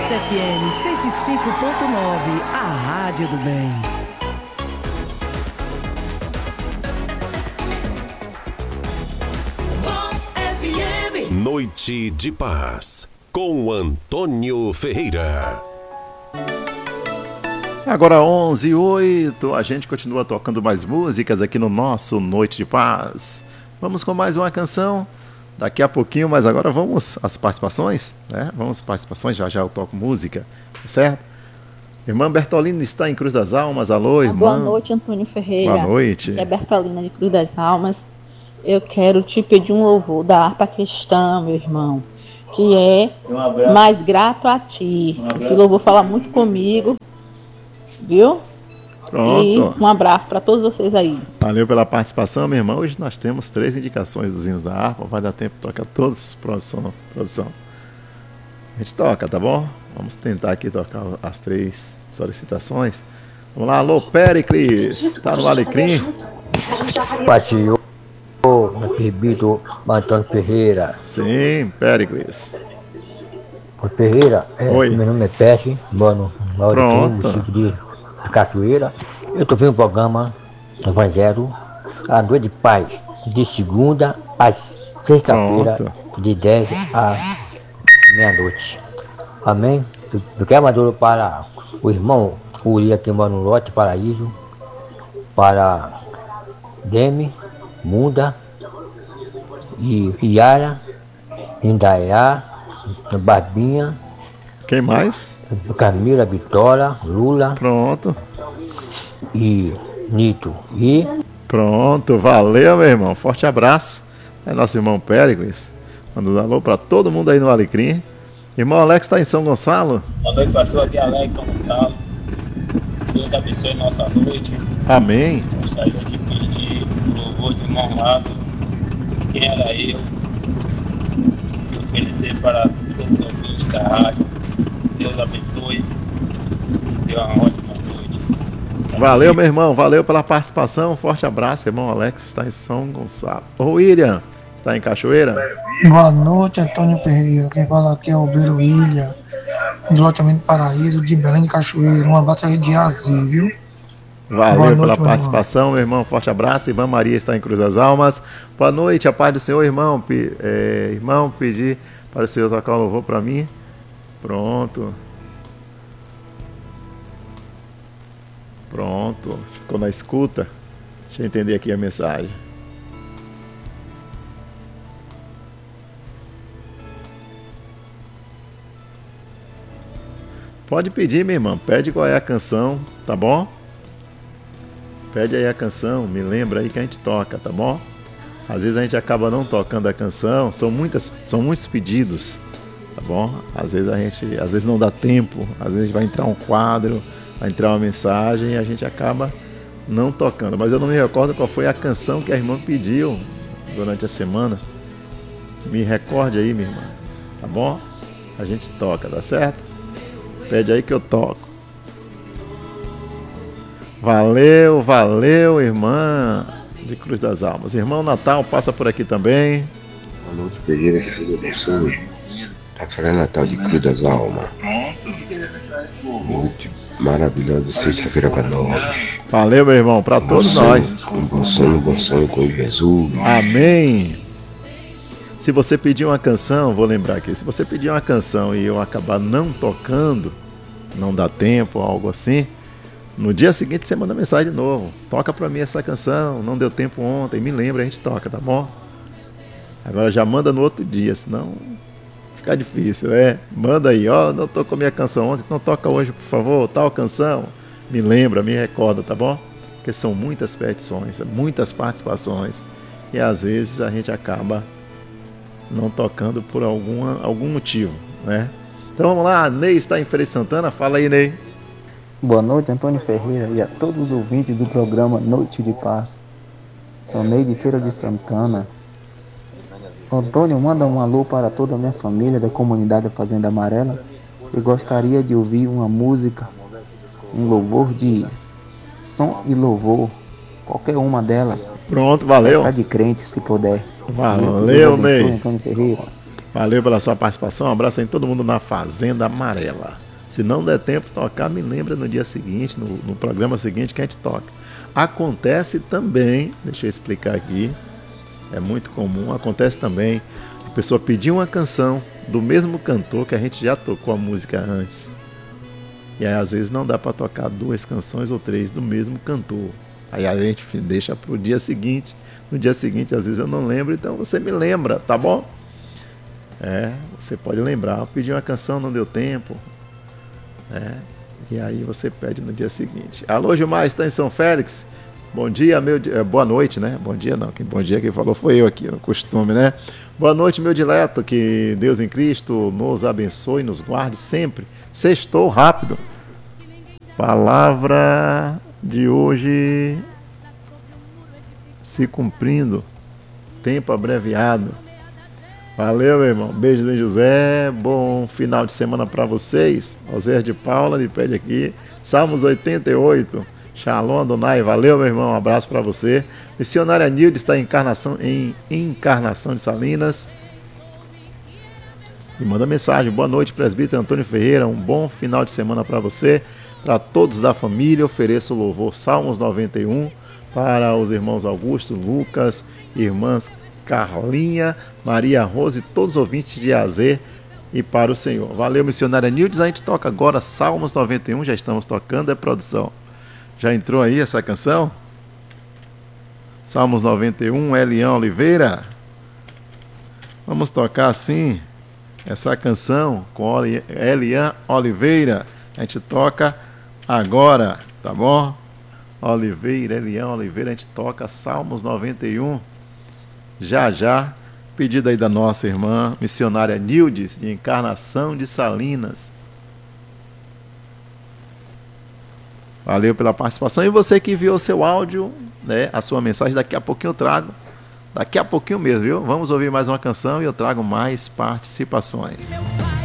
FM 105.9, a Rádio do Bem. Vox FM. Noite de Paz, com Antônio Ferreira. Agora 11h08, a gente continua tocando mais músicas aqui no nosso Noite de Paz. Vamos com mais uma canção daqui a pouquinho, mas agora vamos às participações, né? Vamos às participações, já já eu toco música, certo? Irmã Bertolina está em Cruz das Almas, alô, irmã. Boa noite, Antônio Ferreira. Boa noite. Aqui é Bertolina de Cruz das Almas. Eu quero te pedir um louvor da harpa cristã, meu irmão, que é Mais Grato a Ti. Esse louvor fala muito comigo, viu? Pronto. E um abraço para todos vocês aí. Valeu pela participação, minha irmã. Hoje nós temos 3 indicações dos hinos da harpa. Vai dar tempo de tocar todos, produção. A gente toca, tá bom? Vamos tentar aqui tocar as 3 solicitações. Vamos lá, alô, Péricles. Tá no Alecrim? Passeou, meu querido Antônio Ferreira. Sim, Péricles. Ô Ferreira, Oi. Meu nome é Pérez, mano, Pronto. município de Cachoeira. Eu tô vendo o programa Evangelho, a noite de paz, de segunda a sexta-feira, Pronto. de 10 a meia-noite. Amém? Eu quero mandar para o irmão Uri, que mora no Lote Paraíso, para Demi, Munda, e Yara, Indaiá, Barbinha, Quem mais? Camila, Vitória, Lula. Pronto. E Nito. E Pronto, valeu, meu irmão. Forte abraço. É nosso irmão Péricles. Mandando alô para todo mundo aí no Alecrim. Irmão Alex está em São Gonçalo. Boa noite, pastor. Aqui é Alex São Gonçalo. Deus abençoe nossa noite. Amém. Gostaria de pedir o louvor de irmão Lado. Quem era eu? E oferecer para todos os ouvintes da rádio. Deus abençoe. Dê uma ótima noite. Valeu, meu irmão. Valeu pela participação. Forte abraço, irmão Alex está em São Gonçalo. Ô, William, está em Cachoeira? Boa noite, Antônio Ferreira. Quem fala aqui é o Beiro William, do loteamento Paraíso, de Belém de Cachoeira. Um abraço aí de Azul, viu? Valeu pela participação, meu irmão. Forte abraço. Irmã Maria está em Cruz das Almas. Boa noite, a paz do Senhor, irmão. Irmão, pedi para o Senhor tocar um louvor para mim. Pronto. Pronto. Ficou na escuta. Deixa eu entender aqui a mensagem. Pode pedir, minha irmã. Pede qual é a canção, tá bom? Pede aí a canção, me lembra aí que a gente toca, tá bom? Às vezes a gente acaba não tocando a canção, são muitos pedidos, tá bom? Às vezes não dá tempo, às vezes vai entrar um quadro, vai entrar uma mensagem e a gente acaba não tocando. Mas eu não me recordo qual foi a canção que a irmã pediu durante a semana. Me recorde aí, minha irmã, tá bom? A gente toca, tá certo? Pede aí que eu toco. Valeu, valeu, irmã de Cruz das Almas. Irmão Natal passa por aqui também. Boa noite, Ferreira, que Deus abençoe. Tá falando Natal de Cruz das Almas. Muito maravilhosa sexta-feira para nós. Valeu, meu irmão, para todos nós. Um bom sonho com Jesus. Amém. Se você pedir uma canção, vou lembrar aqui, se você pedir uma canção e eu acabar não tocando, não dá tempo, algo assim, no dia seguinte você manda mensagem de novo. Toca pra mim essa canção, não deu tempo ontem, me lembra, a gente toca, tá bom? Agora já manda no outro dia, senão fica difícil, manda aí, não tocou minha canção ontem, então toca hoje, por favor, tal canção, me lembra, me recorda, tá bom? Porque são muitas petições, muitas participações, e às vezes a gente acaba não tocando por algum motivo, né? Então vamos lá, Ney está em Feira de Santana, fala aí, Ney. Boa noite, Antônio Ferreira, e a todos os ouvintes do programa Noite de Paz. Sou Ney de Feira de Santana. Antônio, manda um alô para toda a minha família da comunidade Fazenda Amarela. Eu gostaria de ouvir uma música, um louvor de som e louvor, qualquer uma delas. Pronto, valeu. Está de crente, se puder. Valeu, Ney. Antônio Ferreira. Valeu pela sua participação. Um abraço aí todo mundo na Fazenda Amarela. Se não der tempo de tocar, me lembra no dia seguinte, no programa seguinte que a gente toca. Acontece também, deixa eu explicar aqui, é muito comum, acontece também a pessoa pedir uma canção do mesmo cantor que a gente já tocou a música antes. E aí às vezes não dá para tocar 2 canções ou 3 do mesmo cantor. Aí a gente deixa para o dia seguinte. No dia seguinte às vezes eu não lembro, então você me lembra, tá bom? Você pode lembrar, eu pedi uma canção, não deu tempo. E aí você pede no dia seguinte. Alô, Gilmar, está em São Félix? Bom dia, boa noite, né? Bom dia não, bom dia quem falou foi eu aqui, no costume, né? Boa noite, meu dileto, que Deus em Cristo nos abençoe, nos guarde sempre. Sextou rápido. Palavra de hoje se cumprindo. Tempo abreviado. Valeu, meu irmão. Beijos em José. Bom final de semana para vocês. José de Paula lhe pede aqui. Salmos 88. Shalom Adonai. Valeu, meu irmão. Um abraço para você. Missionária Nilde está em Encarnação de Salinas. E manda mensagem. Boa noite, presbítero Antônio Ferreira. Um bom final de semana para você. Para todos da família, ofereço o louvor Salmos 91 para os irmãos Augusto, Lucas, irmãs Carlinha, Maria Rose e todos os ouvintes de AZ e para o Senhor. Valeu, missionária Nildes. A gente toca agora Salmos 91, já estamos tocando, produção. Já entrou aí essa canção? Salmos 91, Elian Oliveira. Vamos tocar assim essa canção com Elian Oliveira. A gente toca agora, tá bom? Elian Oliveira, a gente toca Salmos 91. Já, pedido aí da nossa irmã missionária Nildes, de Encarnação de Salinas. Valeu pela participação. E você que enviou seu áudio, né, a sua mensagem, daqui a pouquinho eu trago. Daqui a pouquinho mesmo, viu? Vamos ouvir mais uma canção e eu trago mais participações.